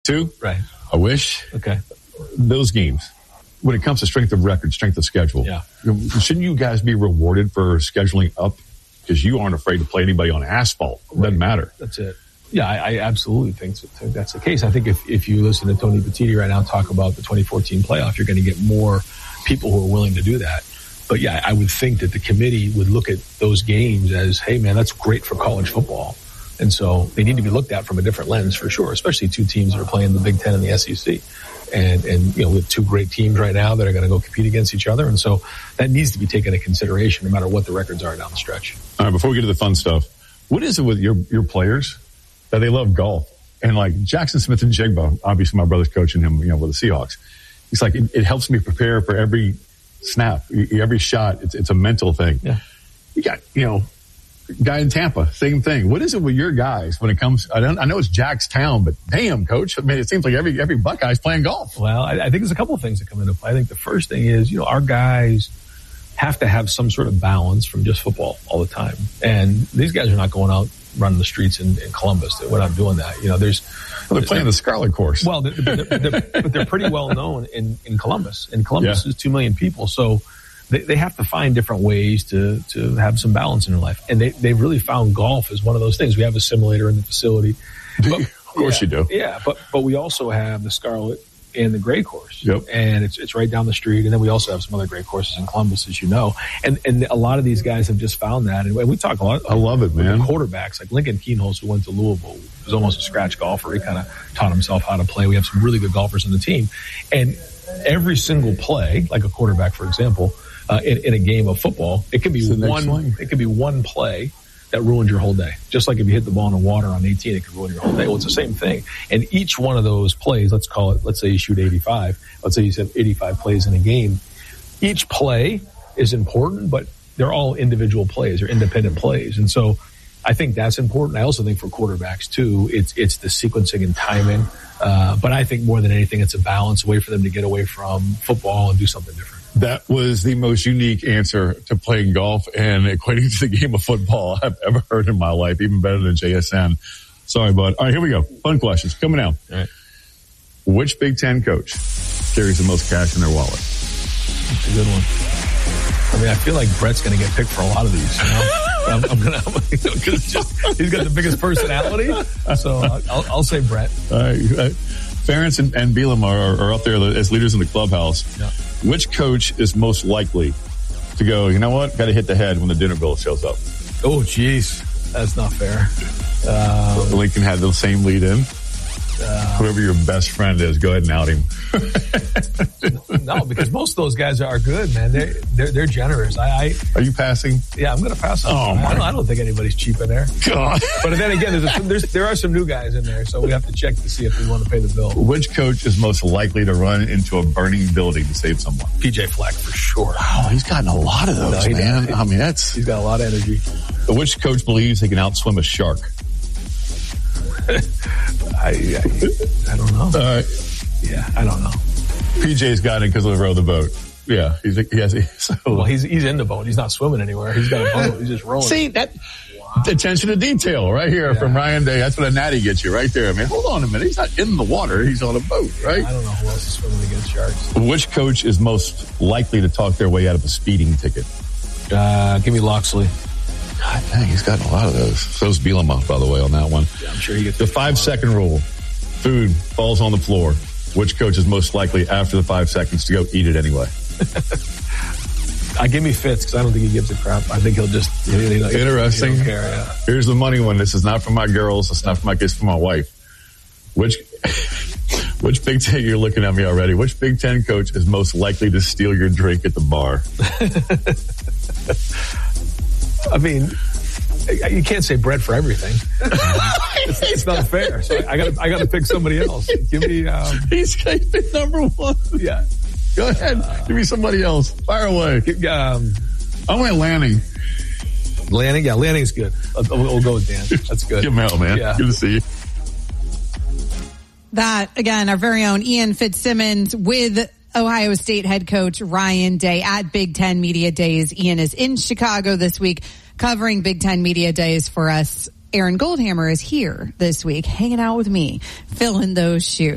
Two? Right. I wish. Okay. Those games, when it comes to strength of record, strength of schedule, shouldn't you guys be rewarded for scheduling up? Because you aren't afraid to play anybody on asphalt. It doesn't matter. That's it. Yeah, I absolutely think that's the case. I think if you listen to Tony Petitti right now talk about the 2014 playoff, you're going to get more people who are willing to do that. But yeah, I would think that the committee would look at those games as, hey man, that's great for college football. And so they need to be looked at from a different lens for sure, especially two teams that are playing the Big Ten and the SEC. And you know, we have two great teams right now that are going to go compete against each other. And so that needs to be taken into consideration no matter what the records are down the stretch. All right, before we get to the fun stuff, what is it with your players that they love golf? And like Jackson Smith and Jigba, obviously my brother's coaching him, you know, with the Seahawks. He's like, it helps me prepare for every snap, every shot. It's a mental thing. Yeah. You got, you know, guy in Tampa, same thing. What is it with your guys when it comes? I know it's Jack's town, but damn, coach, I mean, it seems like every Buckeye's playing golf. Well, I think there's a couple of things that come into play. I think the first thing is, you know, our guys have to have some sort of balance from just football all the time. And these guys are not going out running the streets in Columbus. We're not doing that. You know, they're playing the Scarlet Course. Well, but they're pretty well known in Columbus. And Columbus is 2 million people. So they have to find different ways to have some balance in their life. And they've really found golf as one of those things. We have a simulator in the facility. But, of course you do. Yeah, but we also have the Scarlet and the Gray course. Yep. And it's right down the street. And then we also have some other great courses in Columbus, as you know. And a lot of these guys have just found that. And we talk a lot. I love it, man. Quarterbacks like Lincoln Keenholz, who went to Louisville, was almost a scratch golfer. He kind of taught himself how to play. We have some really good golfers on the team. And every single play, like a quarterback, for example, in a game of football, it could be one play that ruined your whole day. Just like if you hit the ball in the water on 18, it could ruin your whole day. Well, it's the same thing. And each one of those plays, let's say you shoot 85. Let's say you have 85 plays in a game. Each play is important, but they're all individual plays. They're independent plays. And so I think that's important. I also think for quarterbacks too, it's the sequencing and timing. But I think more than anything, it's a balance, a way for them to get away from football and do something different. That was the most unique answer to playing golf and equating to the game of football I've ever heard in my life, even better than JSN. Sorry, bud. All right, here we go. Fun questions coming out. All right. Which Big Ten coach carries the most cash in their wallet? That's a good one. I mean, I feel like Brett's going to get picked for a lot of these. You know? Cause he's got the biggest personality. So I'll say Brett. All right. Ferentz and Bielema are up there as leaders in the clubhouse. Yeah. Which coach is most likely to go, you know what, got to hit the head when the dinner bill shows up? Oh, geez. That's not fair. Lincoln had the same lead in. Whoever your best friend is, go ahead and out him. No, because most of those guys are good, man. They're generous. Are you passing? Yeah, I'm going to pass on. Oh, I don't think anybody's cheap in there. God. But then again, there are some new guys in there, so we have to check to see if we want to pay the bill. Which coach is most likely to run into a burning building to save someone? PJ Fleck, for sure. Oh, he's gotten a lot of those, man. I mean, he's got a lot of energy. Which coach believes he can outswim a shark? I don't know. All right. Yeah, I don't know. PJ's got it because of row the boat. Yeah, he's in the boat. He's not swimming anywhere. He's got a boat. He's just rowing. See that? Wow. Attention to detail right here from Ryan Day. That's what a natty gets you right there. I mean, hold on a minute. He's not in the water. He's on a boat, right? I don't know who else is swimming against sharks. Which coach is most likely to talk their way out of a speeding ticket? Give me Loxley. God dang, he's gotten a lot of those. So's Bielema, by the way, on that one. Yeah, I'm sure he gets the 5-second rule. Food falls on the floor. Which coach is most likely after the 5 seconds to go eat it anyway? Give me Fitz because I don't think he gives a crap. I think he'll just... Interesting. He don't care, yeah. Here's the money one. This is not for my girls. It's not for my kids, for my wife. Which Big Ten, you're looking at me already, which Big Ten coach is most likely to steal your drink at the bar? I mean, you can't say Brett for everything. It's not fair. So I got to pick somebody else. Give me. He's number one. Yeah. Go ahead. Give me somebody else. Fire away. I went Lanning. Lanning, yeah, Lanning's good. We'll go with Dan. That's good. Give him out, man. Yeah. Good to see you. That again, our very own Ian Fitzsimmons with Ohio State head coach Ryan Day at Big Ten Media Days. Ian is in Chicago this week covering Big Ten Media Days for us. Aaron Goldhammer is here this week hanging out with me, filling those shoes.